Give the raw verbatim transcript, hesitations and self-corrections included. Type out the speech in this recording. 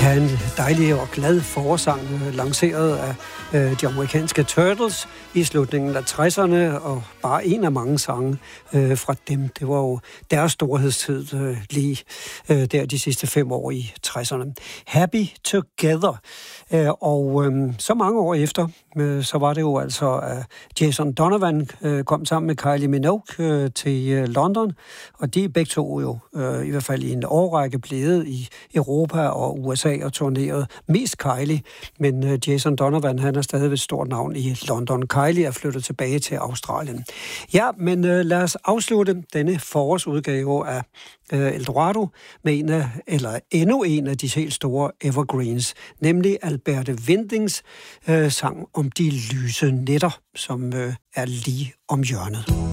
Ja, en dejlig og glad forårsang, lanceret af øh, de amerikanske Turtles i slutningen af tresserne, og bare en af mange sange øh, fra dem. Det var jo deres storhedstid øh, lige øh, der de sidste fem år i tresserne. Happy Together. Øh, og øh, så mange år efter, øh, så var det jo altså, at Jason Donovan øh, kom sammen med Kylie Minogue øh, til øh, London, og de begge to jo øh, i hvert fald i en årrække blevet i Europa og U S A og turneret mest Kylie, men øh, Jason Donovan, han er stadig et stort navn i London. Kylie er flyttet tilbage til Australien. Ja, men øh, lad os afslutte denne forårsudgave af øh, Eldorado med en af, eller endnu en af de helt store evergreens, nemlig Alberte Windings øh, sang om de lyse nætter, som øh, er lige om hjørnet.